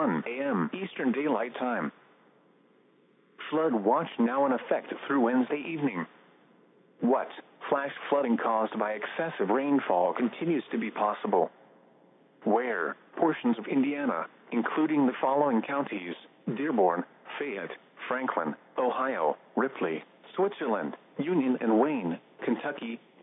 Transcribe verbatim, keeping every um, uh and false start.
one a m Eastern Daylight Time. Flood watch now in effect through Wednesday evening. What flash flooding caused by excessive rainfall continues to be possible? Where portions of Indiana, including the following counties: Dearborn, Fayette, Franklin, Ohio, Ripley, Switzerland, Union and Wayne, Kentucky,